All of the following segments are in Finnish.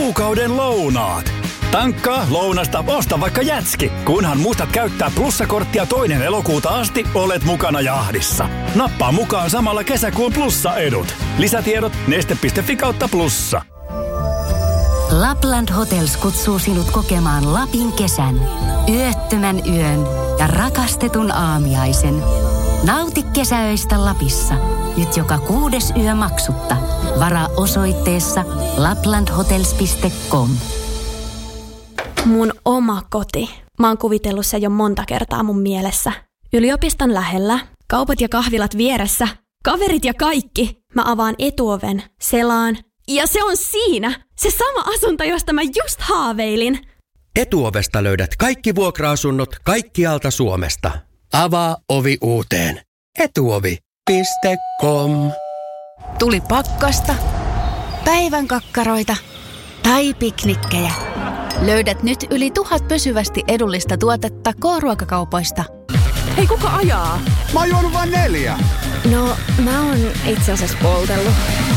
kuukauden lounaat. Tankkaa, lounasta, osta vaikka jätski. Kunhan muistat käyttää plussakorttia 2. elokuuta asti, olet mukana jahdissa. Nappaa mukaan samalla kesäkuun plussa-edut. Lisätiedot neste.fi/plussa. Lapland Hotels kutsuu sinut kokemaan Lapin kesän. Yöttömän yön ja rakastetun aamiaisen. Nauti kesäöistä Lapissa. Nyt joka 6. yö maksutta. Varaa osoitteessa laplandhotels.com. Mun oma koti. Mä oon kuvitellut sen jo monta kertaa mun mielessä. Yliopiston lähellä, kaupat ja kahvilat vieressä, kaverit ja kaikki. Mä avaan etuoven, selaan. Ja se on siinä! Se sama asunto, josta mä just haaveilin. Etuovesta löydät kaikki vuokra-asunnot kaikkialta Suomesta. Avaa ovi uuteen. Etuovi.com. Tuli pakkasta, päivän kakkaroita tai piknikkejä. Löydät nyt yli 1000 pysyvästi edullista tuotetta K-ruokakaupoista. Hei, kuka ajaa? Mä oon juonut vain 4. No, mä oon itse asiassa poltellut.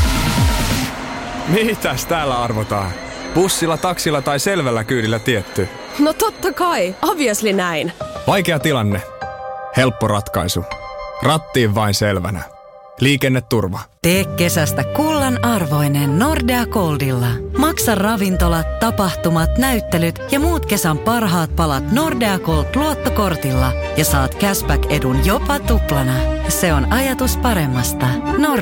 Mitäs täällä arvotaan? Bussilla, taksilla tai selvällä kyydillä tietty? No totta kai, obviously näin. Vaikea tilanne. Helppo ratkaisu. Rattiin vain selvänä. Liikenneturva. Tee kesästä kullan arvoinen Nordea Goldilla. Maksa ravintolat, tapahtumat, näyttelyt ja muut kesän parhaat palat Nordea Gold luottokortilla. Ja saat cashback-edun jopa tuplana. Se on ajatus paremmasta. Nordea.